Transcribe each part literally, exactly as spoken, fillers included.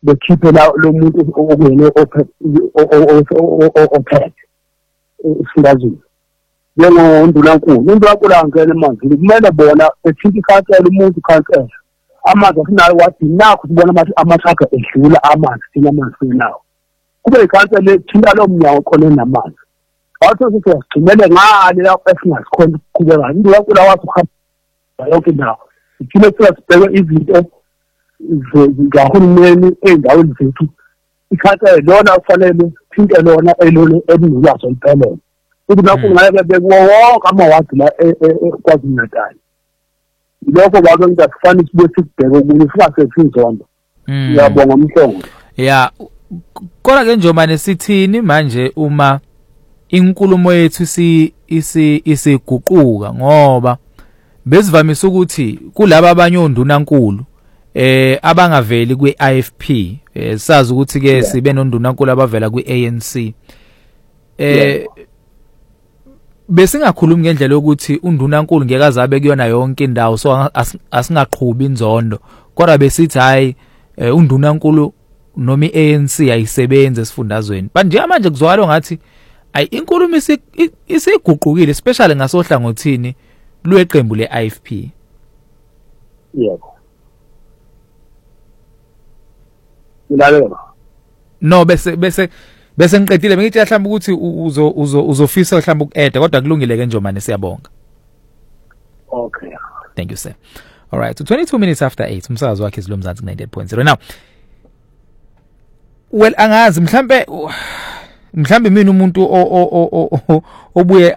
bekhiphe la lo muntu okuyena ophethe isifundazweni njengoNdunankulu uNdunankulu angena emanzini kumele bona ethinta ikhansela umuntu ikhansela amanzi asinayo wathi nakho sibona amathraga edlula amanzi thina amanzi sinawo kube ikhansela ethinta lo mnyango khona namanzi wathi ukuthi sigcinele ngale lapho esingasikhona ukuqhubeka uNdunankulu wathi ukuhamba yonke indawo ithina sibheke izinto zikahulumeni endaweni zethu ikhansela lona kufanele thinte lona elona elinolwazi oluphelele ukuthi nakho ngeke bekuwo wonke amawadi la eKwaZulu-Natal lokho babe ngizakufanele sibe sikubheke ukuthi singasethi inzondo ngiyabonga umhlongo ya kodwa ke njomane sithini manje uma inkulumo yethu isi isi isiguquka ngoba besivamise ukuthi kulabo abanye ondunankulu eh abangaveli kwi-I F P eh sazi ukuthi ke sibe nondunankulu abavela kwi-A N C eh besingakhulumi ngendlela ukuthi undunankulu ngeke azabe kuyona yonke indawo so asingaqhubi inzondo kodwa besithi hayi undunankulu noma i-A N C ayisebenze esifundazweni manje manje kuzwakala ngathi ayi inkulumo isiguqukile especially ngasohlangothini lweqembu le-I F P yebo Ilalela no bese bese bese ngiqedile bengithi mhlawumbe ukuthi uzo uzo uzofisa mhlawumbe ukueda kodwa kulungile ke njomane siyabonga. Okay. Thank you sir. All right, so twenty-two minutes after eight umsakazo wakhe izilomzansi ninety-eight point zero. Now well angazi mhlambe mhlambe mina umuntu obuye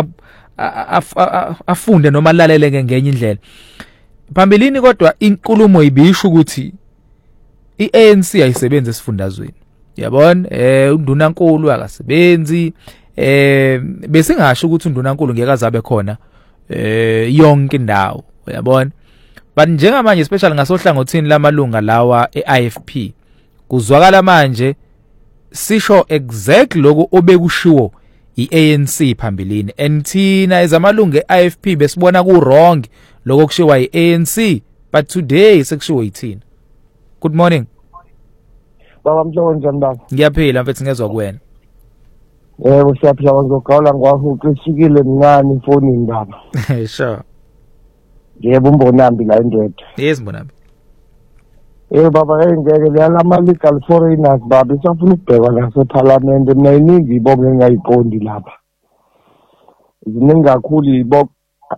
afunde noma laleleke ngenye indlela. Phambilini kodwa inkulumo ibisho ukuthi i-A N C ayisebenze esifundazweni. Yabona eh undunankulu akasebenzi eh besingasho ukuthi undunankulu ngeke azabe khona eh yonke indawo yabona but njengamanje especially ngasohlangothini lamalunga lawa e-I F P kuzwakala manje sisho exactly lokho obekushiwo i-A N C phambilini enthina ezamalunga e-I F P besibona ku wrong lokho kushiwa i-A N C but today sekushiwo yithina. Good morning. Baba Mhlongo njani baba? Ngiyaphila mfethu ngezwe kuwena. Yebo siyaphila ngizogawula ngwakho uqisikile mncane efonini baba. Sure. Yebo umbonambi la indoda. Yes mbonambi. Eh baba engeke leyalama legal foreigners baba isafuna ukubheka ngase parliament mina iningi ibonge ngayiqondi lapha. Ziningi kakhulu ibonge.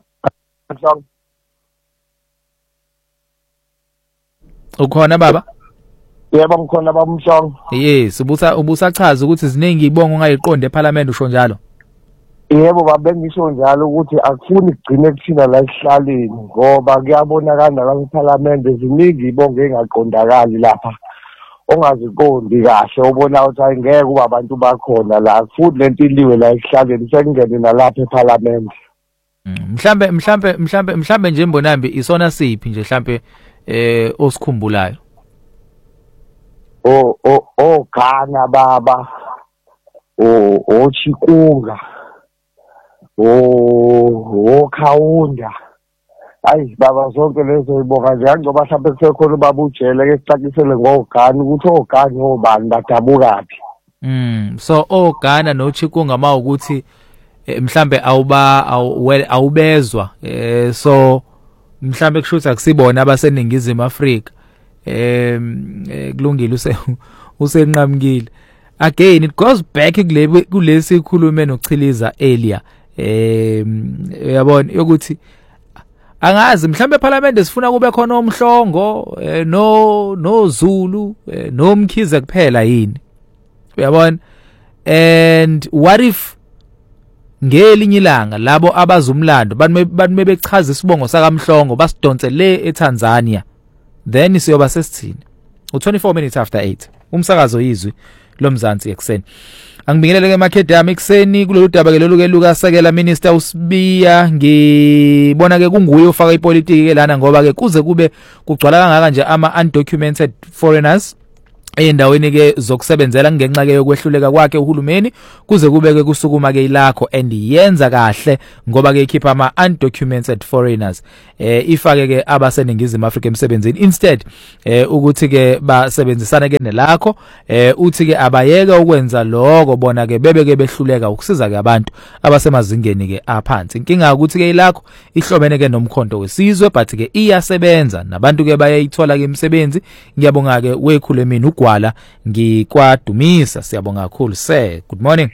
Ukhona baba? Yebo ngikhona baba Mhlongo. Yes, ubusa ubusachaza ukuthi ziningi ibongo ongayiqonde eParliament usho njalo. Yebo baba bengisho njalo ukuthi akufuni kugcine kuthina la esihlaleni ngoba kuyabonakala la eParliament ziningi ibongo engaqondakali lapha. Ongaziqondi kahle ubona ukuthi ayingeke kuba abantu bakhona la futhi lento iliwe la esihlaleni sekungene nalapha eParliament. Mhlambe mhlambe mhlambe mhlambe nje mbonambi isona siphi nje mhlambe eh osikhumbulayo. o o o Ghana baba o o Chikunga o o Khawunda ayi baba zonke lezo ibonga nje ngoba mhlawumbe kusekhona baba ujele ke sicakisele ngoGhana ukuthi oGhana obani badabukaphi. Mm so oGhana no Chikunga ma ukuthi mhlambe awuba awubezwa eh so mhlambe kushuthi akusibona abaseningizimu Afrika eh kulungile use usenqamukile again it goes back kule kulesi ikhulume nokuchiliza earlier eh uyabona ukuthi angazi mhlambe eParliament sifuna kube khona omhlongo no no Zulu no Mkhize kuphela yini uyabona and what if ngelinye ilanga labo abazumlando bathi mebechaza isibongo sakaMhlongo basidonse le eTanzania then siyoba sesithini u twenty-four minutes after eight umsakazo yizwi lomzansi ekseni angibingelele ke market yami ekseni kulolu daba ke lolu ke Luka Sekela Minister uSibiya ngibona ke kunguye ofaka ipolitiki ke lana ngoba ke kuze kube kugcwala kangaka nje ama undocumented foreigners endaweni ke zokusebenzela ngenxa ke yokwehluleka kwakhe uhulumeni kuze kubeke kusukuma ke ilakho and yenza kahle ngoba ke ikhipha ama undocumented foreigners eh ifake ke abaseningizimu Afrika emsebenzini instead eh ukuthi ke basebenzisana ke nelakho eh uthi ke abayeka ukwenza lokho bona ke bebe ke behluleka ukusiza ke abantu abasemazingeni ke aphansi inkinga ukuthi ke ilakho ihlobene ke nomkhonto wesizwe but ke iyasebenza nabantu ke bayayithola ke imisebenzi ngiyabonga ke wekhule mina ugwala ngikwadumisa siyabonga kakhulu sir good morning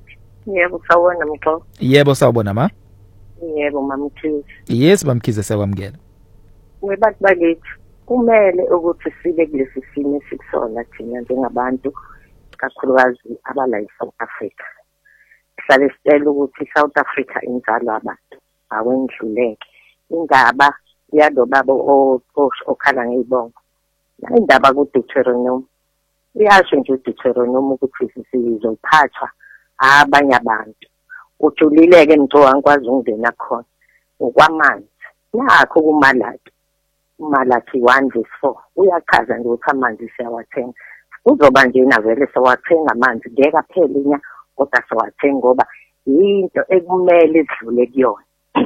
yebo sawona mxo yebo sawubona ma yebo mamkhize yes mamkhize sekwamukela webantu bakithi kumele ukuthi sibe kulesi simo esikusona thina njengabantu kakhulukazi abala eSouth Africa sihlale sicela ukuthi South Africa inzalo abantu awendluleke indaba yalo babo okhala ngeyibongo la indaba ku Deuteronomy iyasho nje uDeuteronomy ukuthi sizophathwa abanye abantu ujulileke mntu wangikwazi ungena khona ukwamanzi nakho kumalaki Malaki one verse four uyachaza nje ukuthi amanzi siyawathenga kuzoba nje na vele sewathenga amanzi ngeke aphele nya kodwa sewathenga ngoba into ekumele idlule kuyona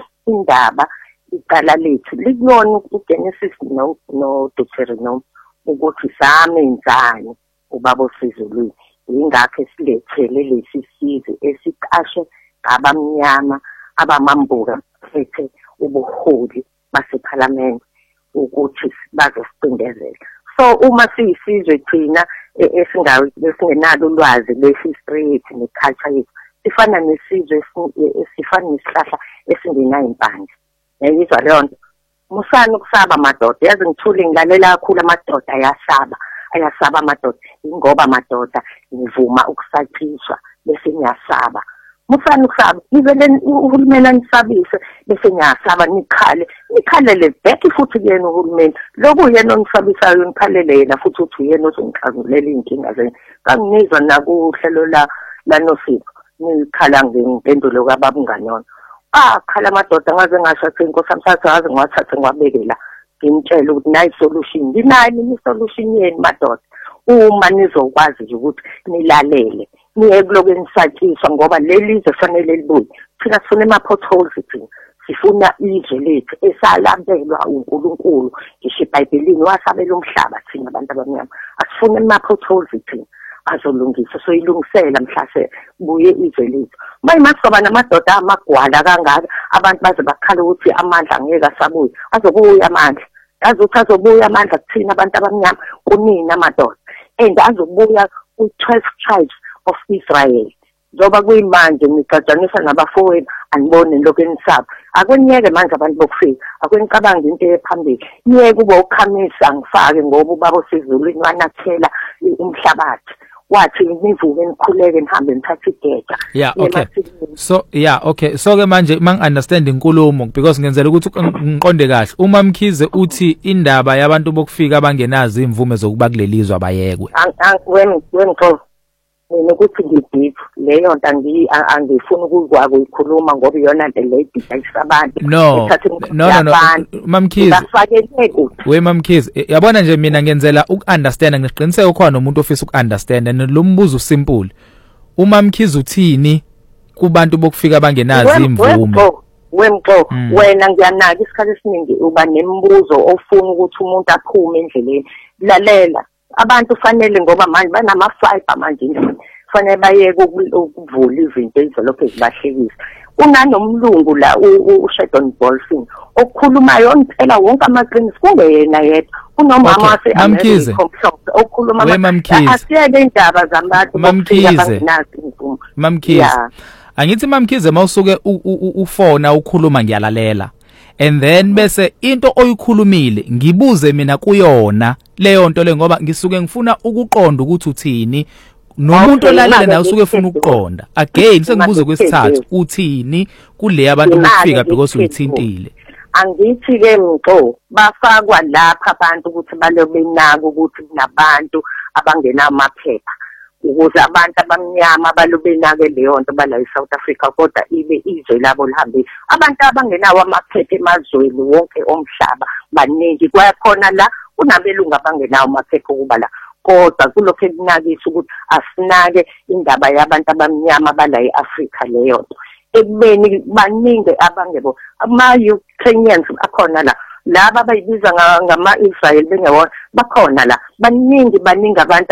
indaba iqala lethu likuyona uGenesis no no Deuteronomy ukuthi samenzani ubaba osizulwini ingakho esilethele lesi sizwe esiqashe abamnyama abamambuka phethe ubuholi baseParliament ukuthi bazosicindezela so uma siyisizwe thina esingawo esingenalo ulwazi lehistory yethu neculture yethu sifana nesizwe esifana nesihlahla esingenayo impande yayizwa leyo nto musana ukusaba amadoda yazi ngithule ngilalela kakhulu amadoda ayasaba ayasaba amadoda ingoba amadoda ngivuma ukusathiswa bese ngiyasaba musana ukusaba ivele uhulumeni anisabise bese ngiyasaba nikhale nikhalele back futhi kuyena uhulumeni lokhu yena onisabisayo nikhalele yena futhi uthi uyena ozongixazulela inkinga zenu kanginizwa nakuhlelo la lanosipho nikhala ngempendulo kababunganyona ah khala amadoda ngaze ngashathe inkosi amthatha ngaze ngwathathe ngwabekela ngimtshela ukuthi nayi solution nginayo ni solution yeni madoda uma nizokwazi nje ukuthi nilalele niye kuloku enisatshiswa ngoba lelizwe fanele libuye thina sifuna ama potholes thina sifuna izwe lethu esalabelwa uNkulunkulu ngisho iBhayibhelini wasabela umhlaba thina abantu abamnyama asifuna ama potholes thina azolungisa so ilungisela mhlase buye izwe lethu manje masoba namadoda amagwala kangaka abantu baze bakhala ukuthi amandla angeke asabuye azobuya amandla azothi azobuya amandla kuthina abantu abamnyama kunina amadoda and azobuya ku-twelve tribes of Israel njoba kuyimanje nicajanisa nabafowethu anibone lokho enisaba akwenyeke manje abantu bokufika akwenicabanga into ephambili niyeke kube ukhamisa ngifake ngoba ubaba osizulwini wanathela umhlabathi wathi nivuke nikhuleke nihambe nithathe igeja yeah okay so yeah okay so ke manje mang understand inkulumo because ngenzela ukuthi ngiqonde kahle uma Mkhize uthi indaba yabantu bokufika abangenazi imvume zokuba kulelizwe abayekwe when when mina ukuthi ngidiphi leyo nto angi angifuni ukuzwa ukuyikhuluma ngoba iyona nto lady ayisabantu no no no Mamkhize we Mamkhize yabona nje mina ngenzela ukunderstand ngiqiniseke ukhona nomuntu ofisa ukunderstand and lo mbuzo simple uma Mkhize uthini kubantu bokufika abangenazi imvume wemxo wena ngiyanaka isikhathi esiningi uba nembuzo ofuna ukuthi umuntu aphume endleleni lalela abantu fanele ngoba manje banama fiber manje fanele bayeke ukuvula izinto ezolokho ezibahlekisa unanomlungu la uShadon Bolson okhulumayo onphela wonke amaqiniso kungeyena yedwa unomama wase America okhuluma asiyeke indaba zabantu bokufika Mamkhize angithi Mamkhize mawusuke ufona ukhuluma ngiyalalela and then bese into oyikhulumile ngibuze mina kuyona leyo nto le ngoba ngisuke ngifuna ukuqonda ukuthi uthini nomuntu olalela naye usuke ufuna ukuqonda again sengibuze kwesithathu uthini kule abantu bokufika because uyithintile angithi ke mxo bafakwa lapha abantu ukuthi balobe benaka ukuthi kunabantu abangena amaphepha ukuze abantu abamnyama balobe nake leyo nto bala eSouth Africa kodwa ibe izwe labo lihambe abantu abangenawo amaphepha emazweni wonke omhlaba baningi kwakhona la kunabelungu abangenawo amaphepha ukuba la kodwa kulokho ekunakisa ukuthi asinake indaba yabantu abamnyama abala eAfrika leyo nto ekubeni baningi abangebo ama-Ukrainians akhona la laba abayibiza ngama-Israel bengewona bakhona la baningi baningi abantu